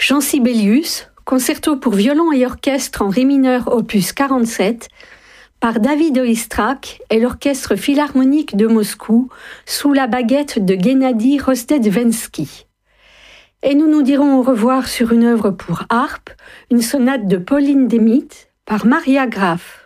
Jean Sibelius, concerto pour violon et orchestre en ré mineur opus 47, par David Oistrakh et l'Orchestre philharmonique de Moscou, sous la baguette de Gennady Rosdedvenski. Et nous nous dirons au revoir sur une œuvre pour harpe, une sonate de Pauline Demit, par Maria Graf.